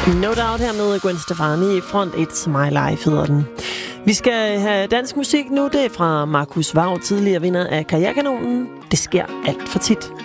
No Doubt her med Gwen Stefani. Front It's My Life hedder den. Vi skal have dansk musik nu. Det er fra Markus Vaug, tidligere vinder af Karrierekanonen. Det sker alt for tit.